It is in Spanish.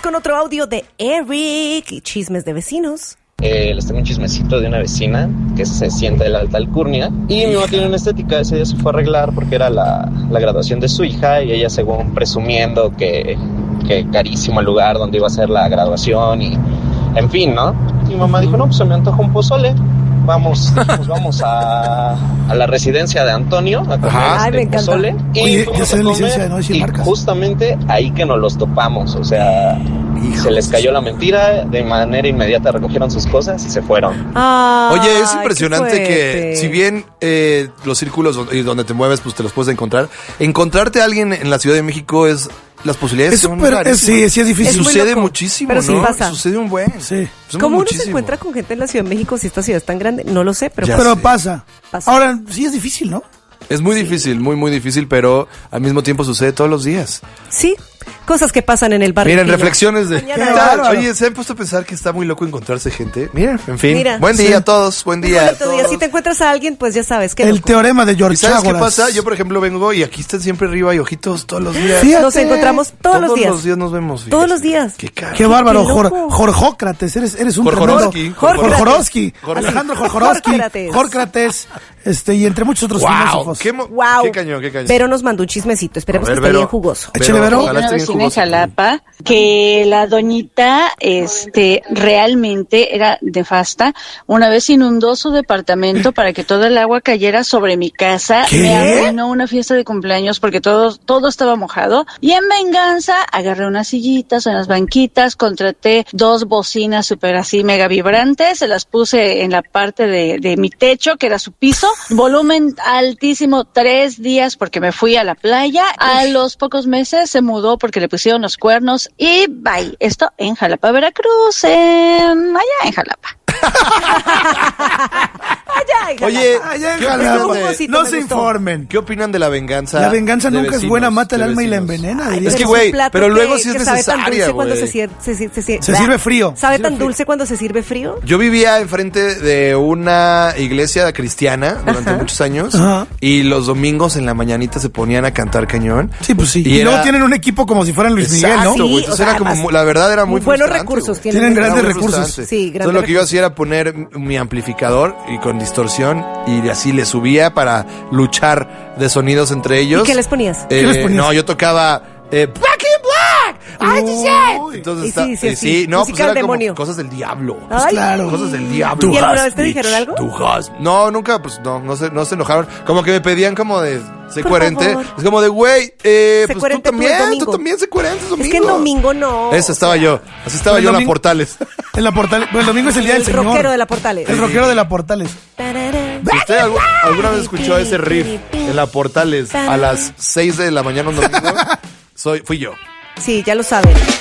con otro audio de Eric y chismes de vecinos. Les tengo un chismecito de una vecina que se siente de la alta alcurnia y mi mamá tiene una estética. Ese día se fue a arreglar porque era la graduación de su hija y ella según presumiendo que carísimo el lugar donde iba a ser la graduación y en fin, ¿no? Mi mamá dijo, no, pues se me antoja un pozole. Vamos a la residencia de Antonio a comer pozole. Y oye, ya se da licencia de no decir marcas. Justamente ahí que nos los topamos, o sea, se les cayó la mentira, de manera inmediata recogieron sus cosas y se fueron. Oye, es impresionante que si bien los círculos donde te mueves pues te los puedes encontrar, encontrarte a alguien en la Ciudad de México es... Las posibilidades son sí, es difícil. Sucede muchísimo, pero ¿no? sí pasa. Sucede un buen. Sí. ¿Cómo uno se encuentra con gente en la Ciudad de México si esta ciudad es tan grande? No lo sé, pero pasa. Ahora, sí es difícil, ¿no? Es muy difícil, muy difícil, pero al mismo tiempo sucede todos los días. Sí, cosas que pasan en el barrio. Miren, reflexiones de... Claro. Oye, ¿se han puesto a pensar que está muy loco encontrarse gente? Miren, en fin. Mira. Buen día a todos, buen día. Si te encuentras a alguien, pues ya sabes que el teorema de George ¿Y sabes qué Ágoras. pasa? Yo, por ejemplo, vengo y aquí están siempre arriba y ojitos todos los días. Fíjate. nos encontramos todos los días. Todos los días nos vemos. Fíjate. Todos los días. Qué bárbaro, Qué loco. Jorjócrates, eres un Jorjorowski. Jorjorowski. Alejandro Jorjorowski. Jorcrates, y entre muchos otros filósofos. Wow. Qué cañón. Vero nos mandó un chismecito, esperemos que esté bien jugoso. Échale, Vero. Ojalá esté Una bien vecina en jugoso. Jalapa que la doñita realmente era nefasta. Una vez inundó su departamento para que toda el agua cayera sobre mi casa. ¿Qué? Me arruinó una fiesta de cumpleaños porque todo estaba mojado. Y en venganza agarré unas sillitas, unas banquitas, contraté 2 bocinas súper así mega vibrantes, se las puse en la parte de mi techo, que era su piso, volumen altísimo, 3 días porque me fui a la playa. A los pocos meses se mudó porque le pusieron los cuernos y bye. Esto en Jalapa, Veracruz, allá en Jalapa. Oye, Allá en ¿qué Jalapa. opinan de- No se informen. ¿Qué opinan de la venganza? La venganza de nunca es vecinos, buena, mata el de alma y la vecinos? envenena. Ay, diría. Es que, un güey, plato pero luego que- sí es que sabe tan necesaria, dulce cuando güey. Se sirve frío. ¿Sabe Se tan sirve dulce cuando se sirve frío? Yo vivía enfrente de una iglesia cristiana durante muchos años. Ajá. Y los domingos en la mañanita se ponían a cantar cañón. Sí, pues sí. Y Y era- luego tienen un equipo como si fueran Luis Miguel, ¿no? Exacto, güey. Sí, Entonces o sea, era como, además, la verdad era muy buenos frustrante, recursos. güey. Tienen Era grandes muy recursos. frustrante. Sí, grandes Entonces lo que yo recursos. hacía era poner mi amplificador y con distorsión y así le subía para luchar de sonidos entre ellos. ¿Y qué les ponías? ¿Qué les ponías? No, yo tocaba Black and Black. Uy. Entonces Sí, no, música pues era del como demonio. cosas del diablo. Ay. Claro. Cosas del diablo. ¿Y alguna vez te dijeron algo? No, nunca, pues no se enojaron. Como que me pedían como de sé Por coherente. favor. Es como de, güey, pues tú coherente tú el domingo. también sé coherente es domingo. Es que en domingo no. Esa estaba yo. Así estaba El yo en la domingo- Portales. En la Portales. Pues el domingo es el día del El Señor. rockero de la Portales. El rockero de la Portales. Si usted alguna vez escuchó ese riff en la Portales a las 6 de la mañana un domingo, fui yo. Sí, ya lo saben.